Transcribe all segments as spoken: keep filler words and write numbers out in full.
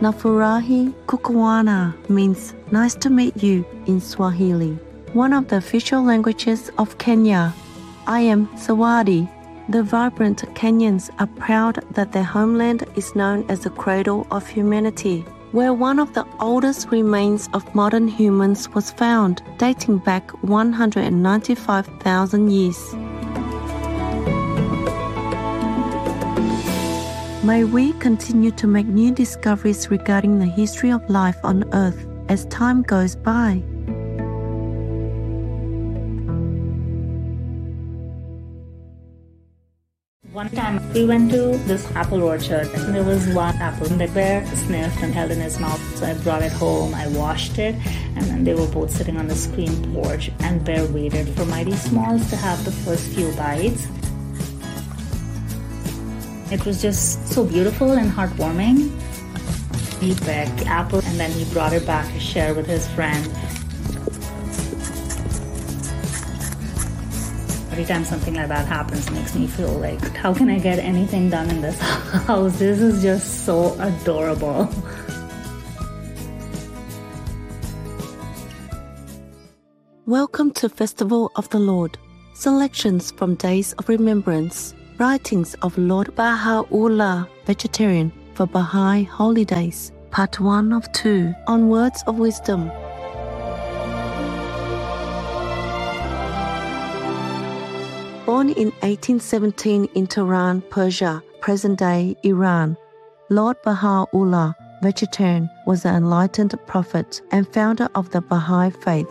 Nafurahi kukuana means nice to meet you in Swahili, one of the official languages of Kenya. I am Sawadi. The vibrant Kenyans are proud that their homeland is known as the cradle of humanity, where one of the oldest remains of modern humans was found, dating back one hundred ninety-five thousand years. May we continue to make new discoveries regarding the history of life on Earth as time goes by. One time we went to this apple orchard and there was one apple that Bear sniffed and held in his mouth. So I brought it home, I washed it, and then they were both sitting on the screen porch and Bear waited for Mighty Smalls to have the first few bites. It was just so beautiful and heartwarming. He picked the apple and then he brought it back to share with his friend. Every time something like that happens, it makes me feel like, how can I get anything done in this house? This is just so adorable. Welcome to Festival of the Lord. Selections from Days of Remembrance. Writings of Lord Baha'u'llah, Vegetarian, for Baha'i Holidays. Part one of two, on Words of Wisdom. Born in eighteen seventeen in Tehran, Persia, present-day Iran, Lord Baha'u'llah, Vegetarian, was an enlightened prophet and founder of the Baha'i faith.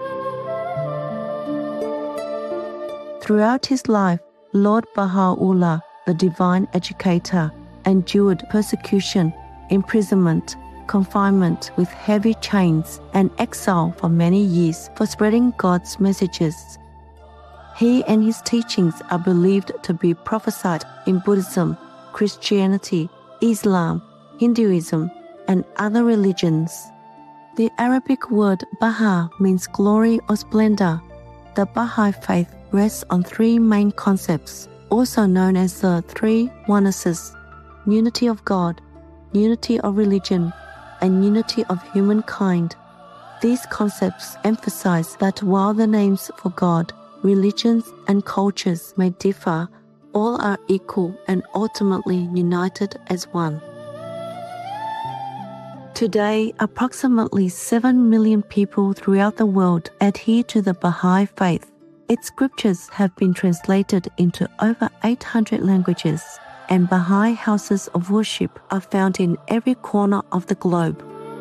Throughout his life, Lord Baha'u'llah, the divine educator, endured persecution, imprisonment, confinement with heavy chains, and exile for many years for spreading God's messages. He and his teachings are believed to be prophesied in Buddhism, Christianity, Islam, Hinduism, and other religions. The Arabic word Baha means glory or splendor. The Baha'i faith rests on three main concepts, also known as the three onenesses: unity of God, unity of religion, and unity of humankind. These concepts emphasize that while the names for God, religions, and cultures may differ, all are equal and ultimately united as one. Today, approximately seven million people throughout the world adhere to the Baha'i faith. Its scriptures have been translated into over eight hundred languages, and Baha'i houses of worship are found in every corner of the globe.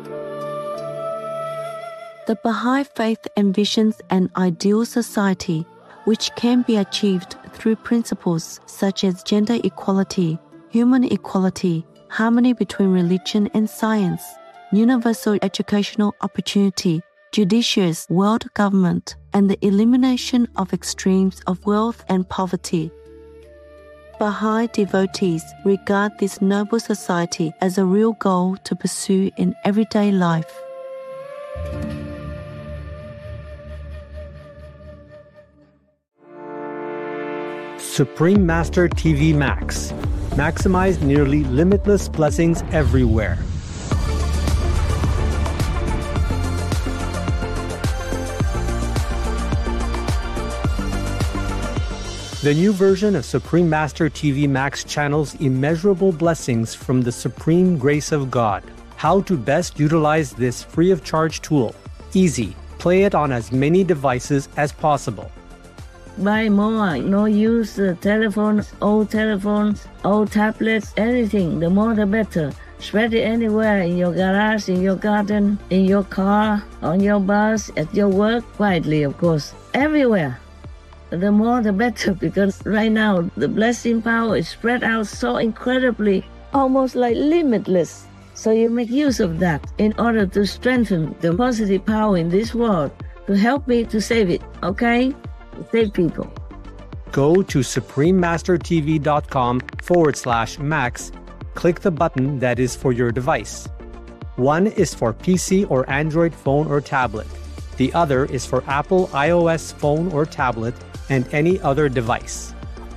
The Baha'i faith envisions an ideal society which can be achieved through principles such as gender equality, human equality, harmony between religion and science, universal educational opportunity, judicious world government, and the elimination of extremes of wealth and poverty. Baha'i devotees regard this noble society as a real goal to pursue in everyday life. Supreme Master T V Max. Maximize nearly limitless blessings everywhere. The new version of Supreme Master T V Max channels immeasurable blessings from the supreme grace of God. How to best utilize this free of charge tool. Easy. Play it on as many devices as possible. Buy more, no use uh, telephones, old telephones, old tablets, anything, the more the better. Spread it anywhere, in your garage, in your garden, in your car, on your bus, at your work, quietly of course, everywhere. The more the better, because right now the blessing power is spread out so incredibly, almost like limitless. So you make use of that in order to strengthen the positive power in this world, to help me to save it, okay? Save people. Go to suprememastertv.com forward slash max. Click the button that is for your device. One is for P C or Android phone or tablet. The other is for Apple iOS phone or tablet and any other device.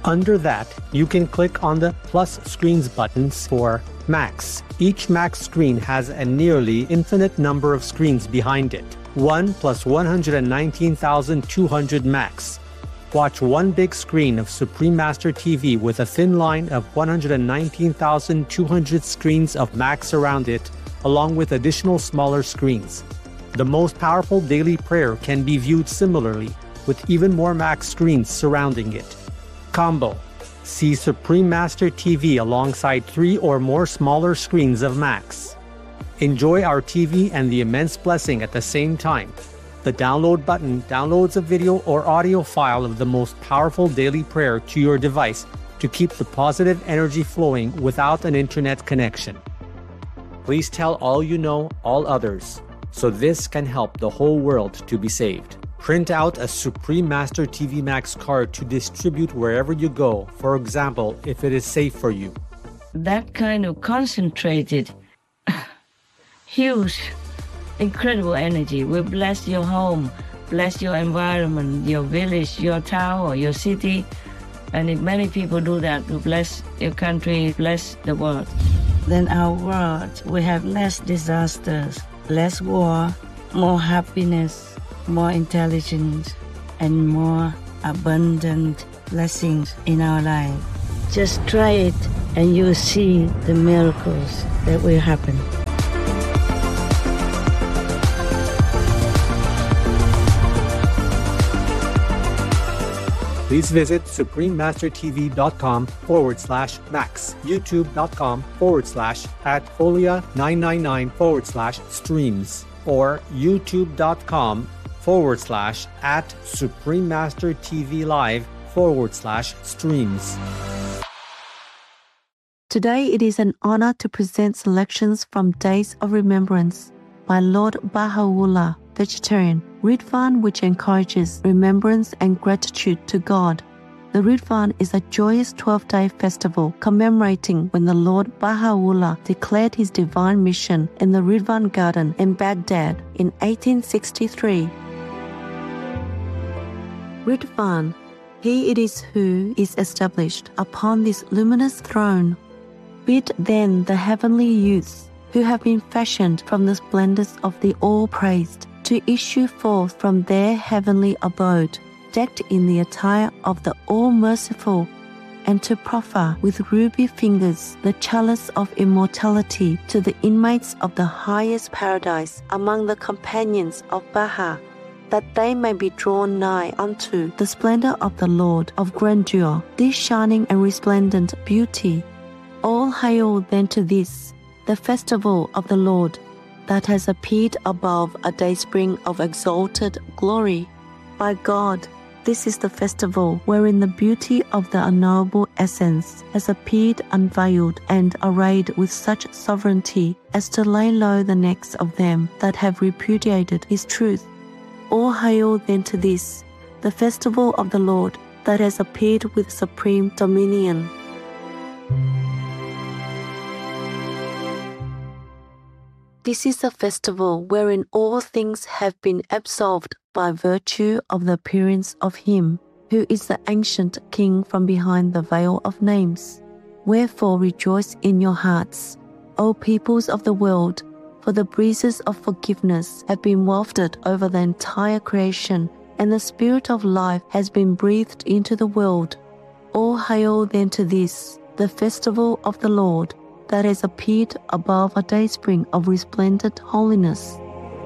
Under that, you can click on the plus screens buttons for Macs. Each Mac screen has a nearly infinite number of screens behind it. one plus one hundred nineteen thousand two hundred Macs. Watch one big screen of Supreme Master T V with a thin line of one hundred nineteen thousand two hundred screens of Macs around it, along with additional smaller screens. The most powerful daily prayer can be viewed similarly, with even more Mac screens surrounding it. Combo. See Supreme Master T V alongside three or more smaller screens of Macs. Enjoy our T V and the immense blessing at the same time. The download button downloads a video or audio file of the most powerful daily prayer to your device to keep the positive energy flowing without an internet connection. Please tell all you know, all others, so this can help the whole world to be saved. Print out a Supreme Master T V Max card to distribute wherever you go, for example, if it is safe for you. That kind of concentrated, huge, incredible energy will bless your home, bless your environment, your village, your town, or your city. And if many people do that, to bless your country, bless the world, then our world will have less disasters, less war, more happiness, more intelligence, and more abundant blessings in our life. Just try it and you'll see the miracles that will happen. Please visit suprememastertv.com forward slash max, youtube.com forward slash at folia999 forward slash streams, or youtube.com forward slash at Supreme Master T V Live forward slash streams. Today it is an honor to present selections from Days of Remembrance by Lord Baha'u'llah, vegetarian, Ridvan, which encourages remembrance and gratitude to God. The Ridvan is a joyous twelve-day festival commemorating when the Lord Baha'u'llah declared his divine mission in the Ridvan Garden in Baghdad in eighteen sixty-three. Ridvan, he it is who is established upon this luminous throne. Bid then the heavenly youths, who have been fashioned from the splendors of the All-Praised, to issue forth from their heavenly abode, decked in the attire of the All-Merciful, and to proffer with ruby fingers the chalice of immortality to the inmates of the highest paradise among the companions of Baha, that they may be drawn nigh unto the splendor of the Lord of grandeur, this shining and resplendent beauty. All hail then to this, the festival of the Lord, that has appeared above a dayspring of exalted glory. By God, this is the festival wherein the beauty of the unknowable essence has appeared unveiled and arrayed with such sovereignty as to lay low the necks of them that have repudiated his truth. All hail then to this, the festival of the Lord, that has appeared with supreme dominion. This is a festival wherein all things have been absolved by virtue of the appearance of him, who is the ancient King from behind the veil of names. Wherefore rejoice in your hearts, O peoples of the world, for the breezes of forgiveness have been wafted over the entire creation, and the spirit of life has been breathed into the world. All hail then to this, the festival of the Lord, that has appeared above a dayspring of resplendent holiness.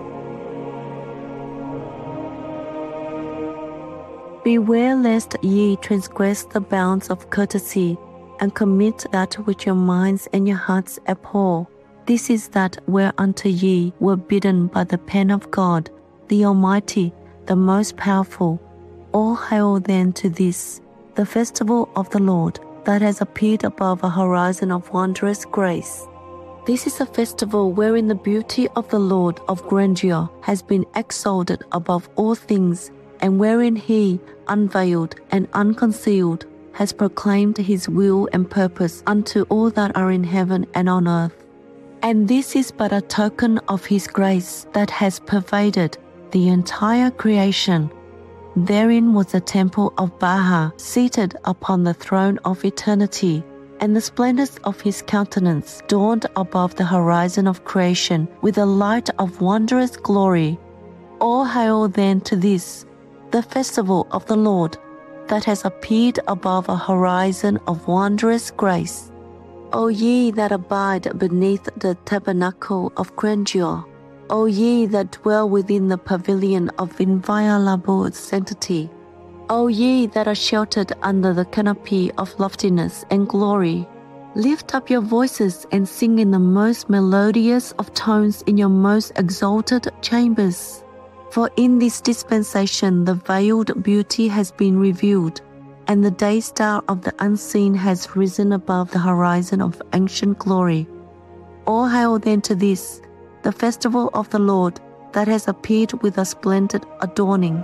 Beware lest ye transgress the bounds of courtesy, and commit that which your minds and your hearts abhor. This is that whereunto ye were bidden by the pen of God, the Almighty, the most powerful. All hail then to this, the festival of the Lord, that has appeared above a horizon of wondrous grace. This is a festival wherein the beauty of the Lord of grandeur has been exalted above all things, and wherein he, unveiled and unconcealed, has proclaimed his will and purpose unto all that are in heaven and on earth. And this is but a token of his grace that has pervaded the entire creation. Therein was the temple of Baha, seated upon the throne of eternity, and the splendors of his countenance dawned above the horizon of creation with a light of wondrous glory. All hail then to this, the festival of the Lord, that has appeared above a horizon of wondrous grace. O ye that abide beneath the tabernacle of grandeur, O ye that dwell within the pavilion of inviolable sanctity, O ye that are sheltered under the canopy of loftiness and glory, lift up your voices and sing in the most melodious of tones in your most exalted chambers. For in this dispensation the veiled beauty has been revealed, and the day star of the unseen has risen above the horizon of ancient glory. All hail then to this, the festival of the Lord, that has appeared with a splendid adorning.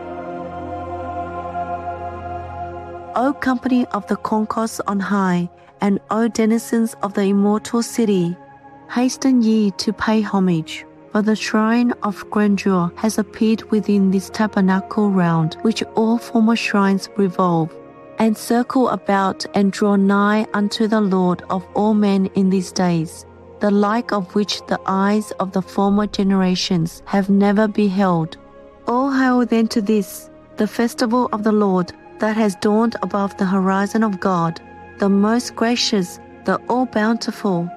O company of the concourse on high, and O denizens of the immortal city, hasten ye to pay homage, for the shrine of grandeur has appeared within this tabernacle round which all former shrines revolve, and circle about and draw nigh unto the Lord of all men in these days, the like of which the eyes of the former generations have never beheld. All hail then to this, the festival of the Lord, that has dawned above the horizon of God, the most gracious, the all-bountiful.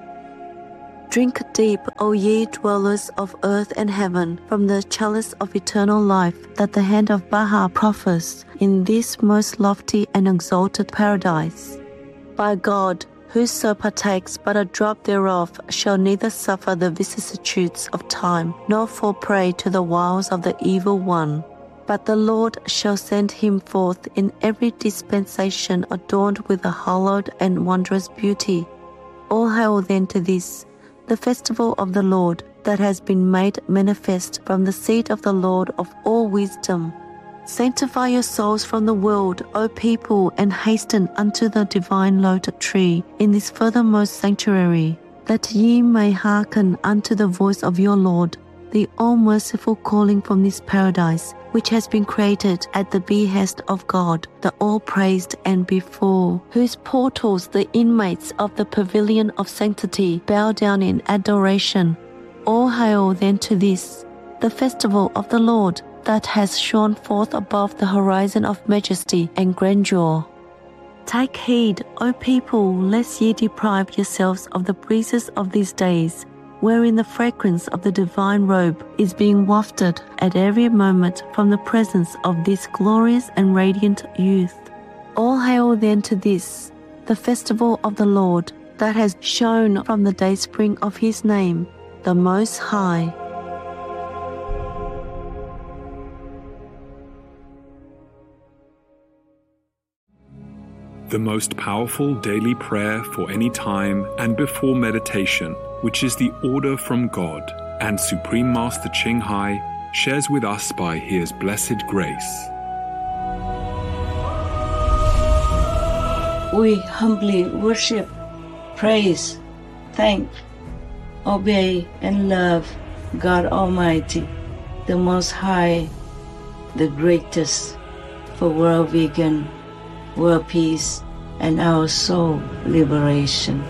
Drink deep, O ye dwellers of earth and heaven, from the chalice of eternal life that the hand of Baha proffers in this most lofty and exalted paradise. By God, whoso partakes but a drop thereof shall neither suffer the vicissitudes of time, nor fall prey to the wiles of the evil one. But the Lord shall send him forth in every dispensation adorned with a hallowed and wondrous beauty. All hail then to this, the festival of the Lord, that has been made manifest from the seat of the Lord of all wisdom. Sanctify your souls from the world, O people, and hasten unto the divine lotus tree in this furthermost sanctuary, that ye may hearken unto the voice of your Lord, the all-merciful calling from this paradise, which has been created at the behest of God, the all-praised, and before whose portals the inmates of the pavilion of sanctity bow down in adoration. All hail then to this, the festival of the Lord, that has shone forth above the horizon of majesty and grandeur. Take heed, O people, lest ye deprive yourselves of the breezes of these days, wherein the fragrance of the divine robe is being wafted at every moment from the presence of this glorious and radiant youth. All hail then to this, the festival of the Lord, that has shone from the dayspring of his name, the Most High. The most powerful daily prayer for any time and before meditation, which is the order from God, and Supreme Master Ching Hai shares with us by His blessed grace. We humbly worship, praise, thank, obey, and love God Almighty, the Most High, the greatest, for world vegan, world peace, and our soul liberation.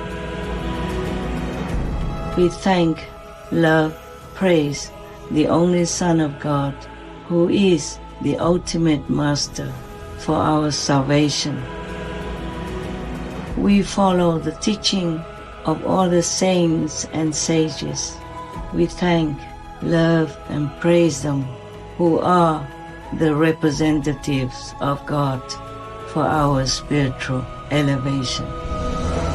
We thank, love, praise the only Son of God, who is the ultimate Master for our salvation. We follow the teaching of all the saints and sages. We thank, love, and praise them, who are the representatives of God for our spiritual elevation.